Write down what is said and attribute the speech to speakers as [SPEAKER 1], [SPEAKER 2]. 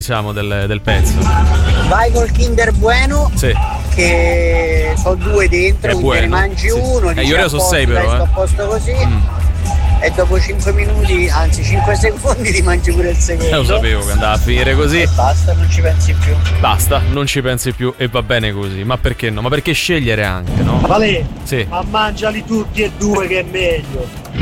[SPEAKER 1] diciamo del pezzo.
[SPEAKER 2] Vai col Kinder Bueno.
[SPEAKER 1] Sì.
[SPEAKER 2] Che so 2 dentro, quindi ne mangi uno.
[SPEAKER 1] Io so 6 però.
[SPEAKER 2] Sto a posto così. E dopo 5 minuti, anzi 5 secondi, ti mangi pure il secondo.
[SPEAKER 1] Lo sapevo che andava a finire così.
[SPEAKER 2] E basta, non ci pensi più.
[SPEAKER 1] Basta, non ci pensi più e va bene così. Ma perché no? Ma perché scegliere anche, no?
[SPEAKER 3] Vale,
[SPEAKER 1] sì.
[SPEAKER 3] Ma mangiali tutti e due che è meglio.